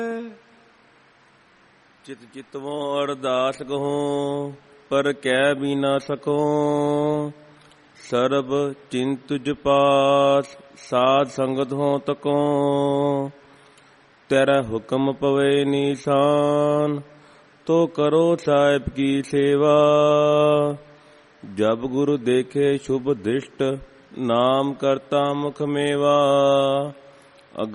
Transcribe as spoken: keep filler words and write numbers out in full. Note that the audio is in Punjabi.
ਚਿਤ ਚਿਤਵੋਂ ਅਰਦਾਸ ਕਹੂੰ ਪਰ ਕਹਿ ਵੀ ਨਾ ਸਕੂੰ। ਸਰਬ ਚਿੰਤ ਜਪਾਸ ਸਾਧ ਸੰਗਤ ਹੋਂ ਤਕੋਂ। ਤੇਰਾ ਹੁਕਮ ਪਵੇ ਨੀਸਾਨ ਤੋ ਕਰੋ ਸਾਹਿਬ ਕੀ ਸੇਵਾ। ਜਬ ਗੁਰੂ ਦੇਖੇ ਸ਼ੁਭ ਦ੍ਰਿਸ਼ਟ ਨਾਮ ਕਰਤਾ ਮੁਖ ਮੇਵਾ।